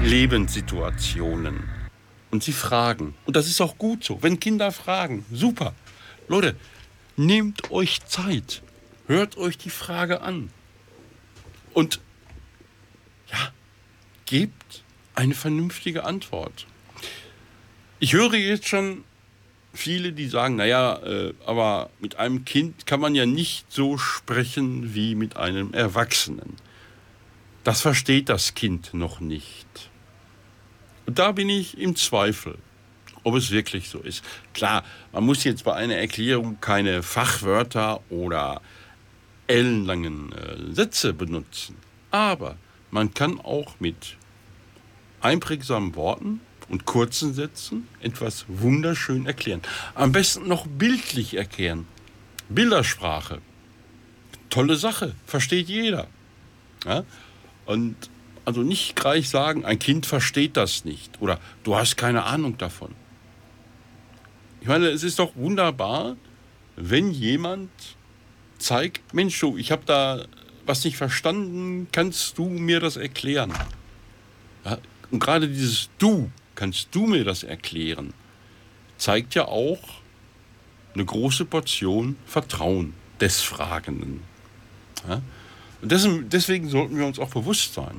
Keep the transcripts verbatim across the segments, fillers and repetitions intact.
Lebenssituationen. Und sie fragen. Und das ist auch gut so. Wenn Kinder fragen, super. Leute, nehmt euch Zeit. Hört euch die Frage an. Und ja, gebt eine vernünftige Antwort. Ich höre jetzt schon viele, die sagen, naja, äh, aber mit einem Kind kann man ja nicht so sprechen wie mit einem Erwachsenen. Das versteht das Kind noch nicht. Und da bin ich im Zweifel, ob es wirklich so ist. Klar, man muss jetzt bei einer Erklärung keine Fachwörter oder ellenlangen äh, Sätze benutzen. Aber man kann auch mit einprägsamen Worten und kurzen Sätzen etwas wunderschön erklären. Am besten noch bildlich erklären. Bildersprache. Tolle Sache, versteht jeder. Ja? Und also nicht gleich sagen, ein Kind versteht das nicht oder du hast keine Ahnung davon. Ich meine, es ist doch wunderbar, wenn jemand zeigt, Mensch, du, ich habe da was nicht verstanden, kannst du mir das erklären? Ja? Und gerade dieses Du, kannst du mir das erklären, zeigt ja auch eine große Portion Vertrauen des Fragenden. Ja? Und deswegen, deswegen sollten wir uns auch bewusst sein.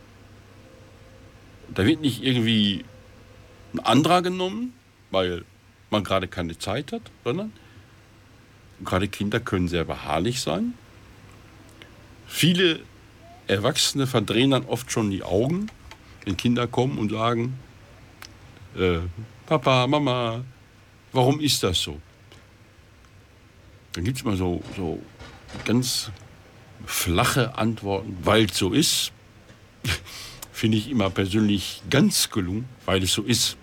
Da wird nicht irgendwie ein anderer genommen, weil man gerade keine Zeit hat, sondern gerade Kinder können sehr beharrlich sein. Viele Erwachsene verdrehen dann oft schon die Augen, wenn Kinder kommen und sagen, äh, Papa, Mama, warum ist das so? Dann gibt es mal so, so ganz flache Antworten, weil es so ist. Finde ich immer persönlich ganz gelungen, weil es so ist.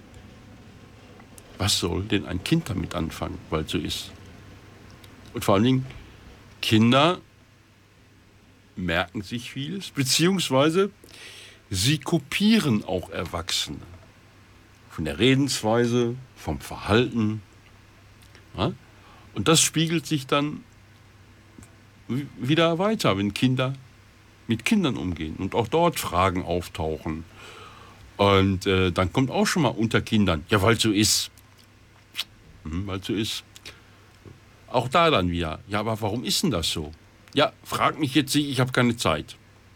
Was soll denn ein Kind damit anfangen, weil es so ist? Und vor allen Dingen, Kinder merken sich vieles, beziehungsweise sie kopieren auch Erwachsene. Von der Redensweise, vom Verhalten. Ja? Und das spiegelt sich dann wieder weiter, wenn Kinder mit Kindern umgehen und auch dort Fragen auftauchen. Und äh, dann kommt auch schon mal unter Kindern, ja, weil es so ist. Hm, weil es so ist. Auch da dann wieder, ja, aber warum ist denn das so? Ja, frag mich jetzt nicht, ich habe keine Zeit.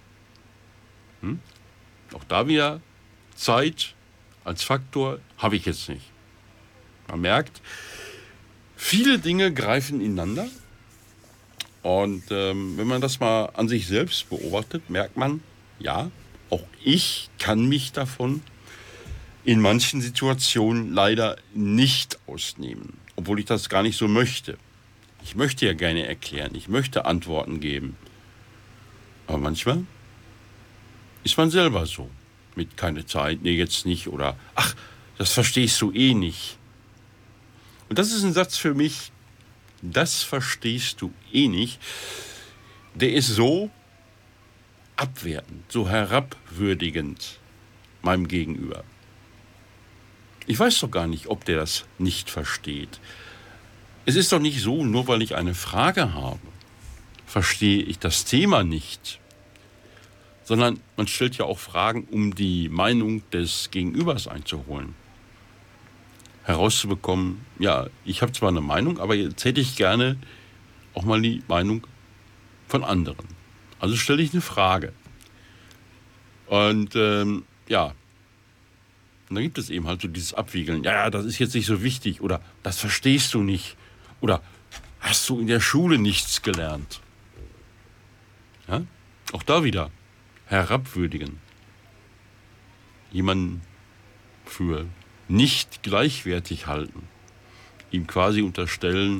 Hm? Auch da wieder, Zeit als Faktor habe ich jetzt nicht. Man merkt, viele Dinge greifen ineinander. Und ähm, wenn man das mal an sich selbst beobachtet, merkt man, ja, auch ich kann mich davon in manchen Situationen leider nicht ausnehmen, obwohl ich das gar nicht so möchte. Ich möchte ja gerne erklären, ich möchte Antworten geben. Aber manchmal ist man selber so, mit keine Zeit, nee, jetzt nicht, oder ach, das verstehst du eh nicht. Und das ist ein Satz für mich, das verstehst du eh nicht. Der ist so abwertend, so herabwürdigend meinem Gegenüber. Ich weiß doch gar nicht, ob der das nicht versteht. Es ist doch nicht so, nur weil ich eine Frage habe, verstehe ich das Thema nicht. Sondern man stellt ja auch Fragen, um die Meinung des Gegenübers einzuholen. Herauszubekommen, ja, ich habe zwar eine Meinung, aber jetzt hätte ich gerne auch mal die Meinung von anderen. Also stelle ich eine Frage. Und ähm, ja, und dann gibt es eben halt so dieses Abwiegeln. Ja, ja, das ist jetzt nicht so wichtig oder das verstehst du nicht oder hast du in der Schule nichts gelernt. Ja? Auch da wieder herabwürdigen. Jemanden für nicht gleichwertig halten. Ihm quasi unterstellen,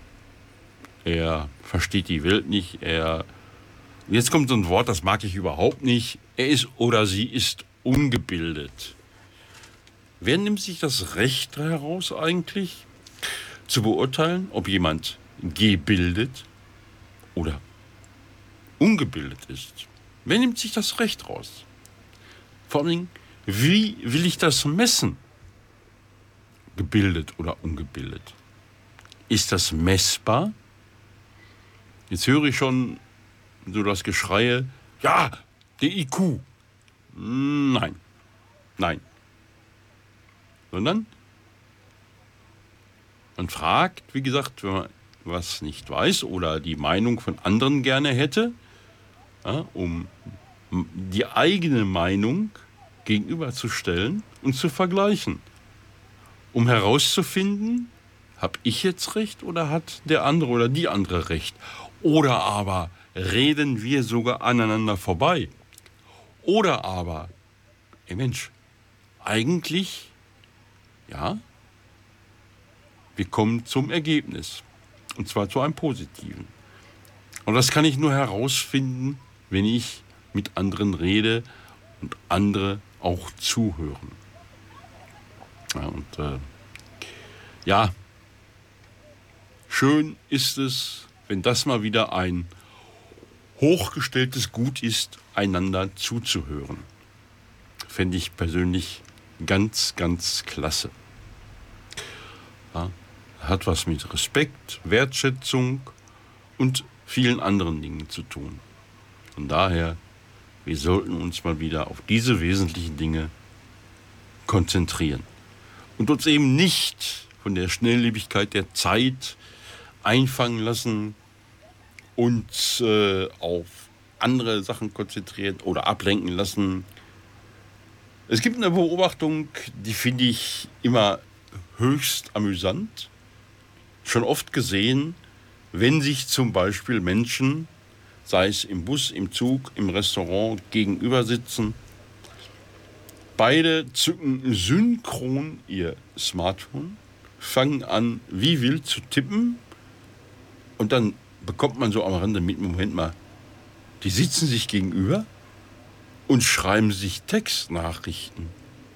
er versteht die Welt nicht, er... Jetzt kommt so ein Wort, das mag ich überhaupt nicht. Er ist oder sie ist ungebildet. Wer nimmt sich das Recht heraus eigentlich, zu beurteilen, ob jemand gebildet oder ungebildet ist? Wer nimmt sich das Recht raus? Vor allen Dingen, wie will ich das messen? Gebildet oder ungebildet? Ist das messbar? Jetzt höre ich schon so das Geschreie, ja, der I Q. Nein. Nein. Sondern man fragt, wie gesagt, wenn man was nicht weiß oder die Meinung von anderen gerne hätte, ja, um die eigene Meinung gegenüberzustellen und zu vergleichen, um herauszufinden, habe ich jetzt recht oder hat der andere oder die andere recht? Oder aber reden wir sogar aneinander vorbei? Oder aber, ey Mensch, eigentlich, ja, wir kommen zum Ergebnis. Und zwar zu einem positiven. Und das kann ich nur herausfinden, wenn ich mit anderen rede und andere auch zuhören. Ja, und äh, ja, schön ist es, wenn das mal wieder ein hochgestelltes Gut ist, einander zuzuhören. Fände ich persönlich ganz, ganz klasse. Ja, hat was mit Respekt, Wertschätzung und vielen anderen Dingen zu tun. Von daher, wir sollten uns mal wieder auf diese wesentlichen Dinge konzentrieren und uns eben nicht von der Schnelllebigkeit der Zeit einfangen lassen, uns äh, auf andere Sachen konzentrieren oder ablenken lassen. Es gibt eine Beobachtung, die finde ich immer höchst amüsant. Schon oft gesehen, wenn sich zum Beispiel Menschen, sei es im Bus, im Zug, im Restaurant, gegenüber sitzen, beide zücken synchron ihr Smartphone, fangen an, wie wild zu tippen und dann bekommt man so am Rande mit, Moment mal, die sitzen sich gegenüber und schreiben sich Textnachrichten.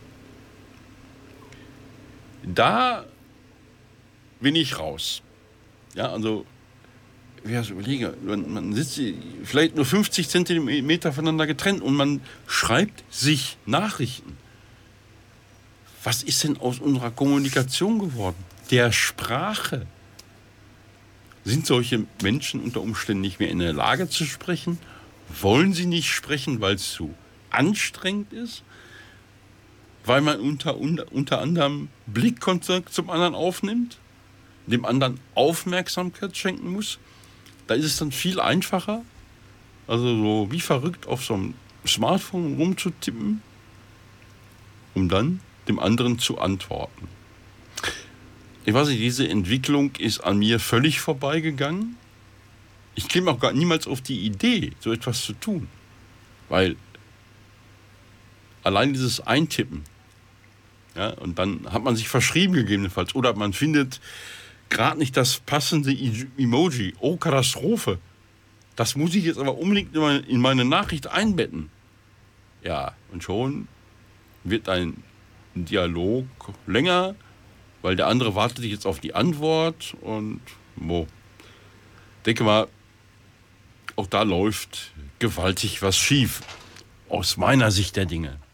Da bin ich raus. Ja, also, wenn ich das überlege, man, man sitzt vielleicht nur fünfzig Zentimeter voneinander getrennt und man schreibt sich Nachrichten. Was ist denn aus unserer Kommunikation geworden? Der Sprache. Sind solche Menschen unter Umständen nicht mehr in der Lage zu sprechen? Wollen sie nicht sprechen, weil es zu anstrengend ist? Weil man unter, unter, unter anderem Blickkontakt zum anderen aufnimmt? Dem anderen Aufmerksamkeit schenken muss? Da ist es dann viel einfacher, also so wie verrückt auf so einem Smartphone rumzutippen, um dann dem anderen zu antworten. Ich weiß nicht, diese Entwicklung ist an mir völlig vorbeigegangen. Ich käme auch gar niemals auf die Idee, so etwas zu tun. Weil allein dieses Eintippen, ja, und dann hat man sich verschrieben gegebenenfalls, oder man findet gerade nicht das passende Emoji. Oh, Katastrophe. Das muss ich jetzt aber unbedingt in meine, in meine Nachricht einbetten. Ja, und schon wird ein Dialog länger, weil der andere wartet jetzt auf die Antwort und wo. Denke mal, auch da läuft gewaltig was schief. Aus meiner Sicht der Dinge.